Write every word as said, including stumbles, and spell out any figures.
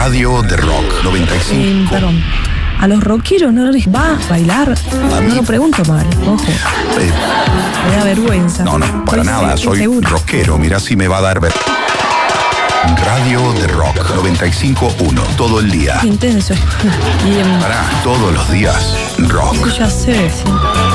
Radio de Rock noventa y cinco. Eh, perdón. A los rockeros no les va a bailar. A mí- No lo pregunto mal, ojo. Eh, Me da vergüenza. no, no, para Estoy nada. se- Soy segura. rockero. Mirá si me va a dar ver. Radio de Rock noventa y cinco punto uno. Todo el día. Intenso. Y em, Pará, todos los días. Rock. eso ya sé, sí.